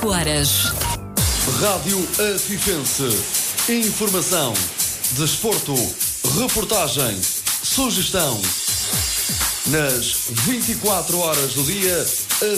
18 horas. Rádio Afifense. Informação, desporto, reportagem, sugestão. Nas 24 horas do dia,